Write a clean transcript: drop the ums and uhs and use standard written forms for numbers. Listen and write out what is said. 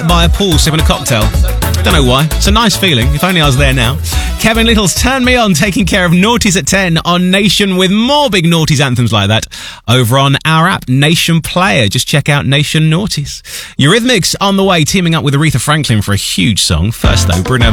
by a pool sipping a cocktail. Don't know why. It's a nice feeling. If only I was there now. Kevin Little's Turn Me On, taking care of Naughties at 10 on Nation, with more big Naughties anthems like that over on our app, Nation Player. Just check out Nation Naughties. Eurythmics on the way, teaming up with Aretha Franklin for a huge song. First though, Bruno